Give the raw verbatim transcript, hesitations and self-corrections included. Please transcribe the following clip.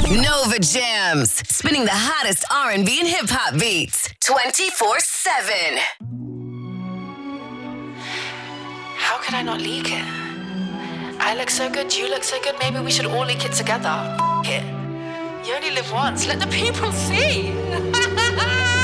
Nova Jams, spinning the hottest R and B and hip hop beats twenty-four seven. How could I not leak it? I look so good, you look so good, maybe we should all leak it together. F- it. You only live once, let the people see.